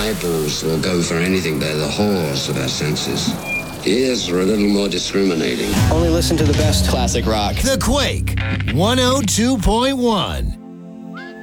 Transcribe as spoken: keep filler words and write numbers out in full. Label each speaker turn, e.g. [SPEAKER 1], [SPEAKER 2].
[SPEAKER 1] eyeballs will go for anything. They're the whores of our senses. Ears are a little more discriminating.
[SPEAKER 2] Only listen to the best classic rock.
[SPEAKER 3] The Quake, one oh two point one.